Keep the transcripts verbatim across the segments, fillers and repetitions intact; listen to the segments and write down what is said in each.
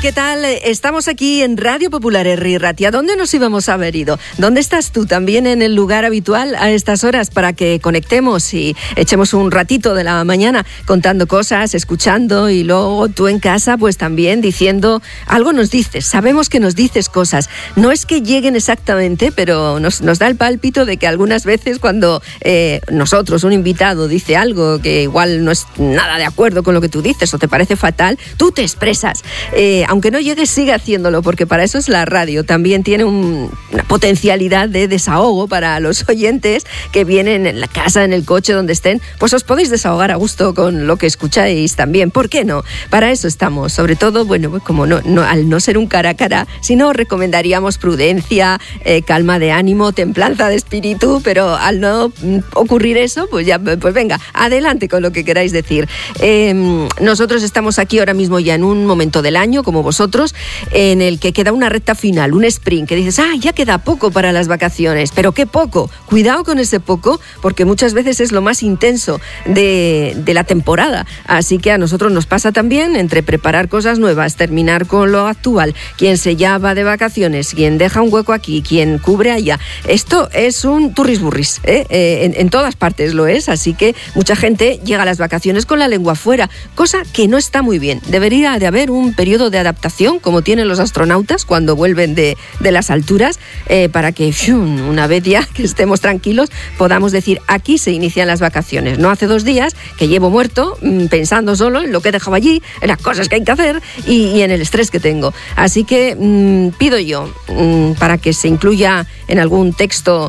¿qué tal? Estamos aquí en Radio Popular Herri Ratia. ¿Dónde nos íbamos a haber ido? ¿Dónde estás tú? También en el lugar habitual a estas horas para que conectemos y echemos un ratito de la mañana contando cosas, escuchando, y luego tú en casa pues también diciendo algo. Nos dices, sabemos que nos dices cosas. No es que lleguen exactamente, pero nos, nos da el pálpito de que algunas veces cuando eh, nosotros, un invitado, dice algo que igual no es nada de acuerdo con lo que tú dices o te parece fatal, tú te expresas. Eh, aunque no llegues, sigue haciéndolo, porque para eso es la radio. También tiene un, una potencialidad de desahogo para los oyentes que vienen en la casa, en el coche, donde estén. Pues os podéis desahogar a gusto con lo que escucháis también. ¿Por qué no? Para eso estamos. Sobre todo, bueno, pues como no, no, al no ser un cara a cara, si no, recomendaríamos prudencia, eh, calma de ánimo, templanza de espíritu, pero al no mm, ocurrir eso, pues ya, pues venga, adelante con lo que queráis decir. Eh, nosotros estamos aquí ahora mismo ya en un momento del año, como vosotros, en el que queda una recta final, un sprint, que dices, ah, ya queda poco para las vacaciones, pero qué poco. Cuidado con ese poco, porque muchas veces es lo más intenso de, de la temporada. Así que a nosotros nos pasa también entre preparar cosas nuevas, terminar con lo actual, quien se ya va de vacaciones, quien deja un hueco aquí, quien cubre allá. Esto es un turrisburris, ¿eh? Eh, en, en todas partes lo es, así que mucha gente llega a las vacaciones con la lengua fuera, cosa que no está muy bien. Debería de haber un periodo de adaptación, como tienen los astronautas cuando vuelven de, de las alturas, eh, para que fium, una vez ya que estemos tranquilos podamos decir, aquí se inician las vacaciones. No hace dos días que llevo muerto mmm, pensando solo en lo que he dejado allí, en las cosas que hay que hacer y, y en el estrés que tengo. Así que mmm, pido yo mmm, para que se incluya en algún texto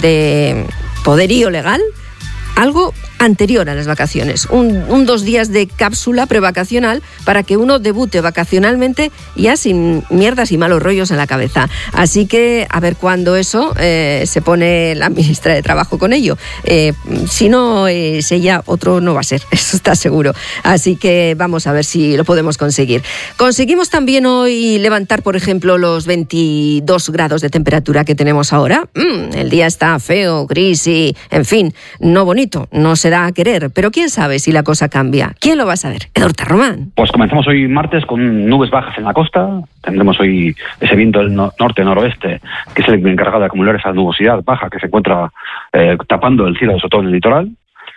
de poderío legal algo anterior a las vacaciones, un, un dos días de cápsula prevacacional para que uno debute vacacionalmente ya sin mierdas y malos rollos en la cabeza. Así que a ver cuándo eso eh, se pone la ministra de Trabajo con ello. Eh, si no es ella, otro no va a ser, eso está seguro. Así que vamos a ver si lo podemos conseguir. Conseguimos también hoy levantar, por ejemplo, los veintidós grados de temperatura que tenemos ahora. Mm, el día está feo, gris y, en fin, no bonito, no se da a querer, pero quién sabe si la cosa cambia. ¿Quién lo va a saber? Edorta Román. Pues comenzamos hoy martes con nubes bajas en la costa. Tendremos hoy ese viento del no- norte-noroeste, que es el encargado de acumular esa nubosidad baja que se encuentra eh, tapando el cielo, sobre todo en el litoral.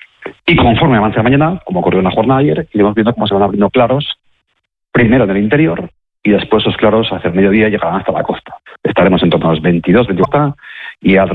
Y conforme avance la mañana, como ocurrió en la jornada de ayer, iremos viendo cómo se van abriendo claros, primero en el interior, y después esos claros hacia el mediodía llegarán hasta la costa. Estaremos en torno a los veintidós, veinticuatro y al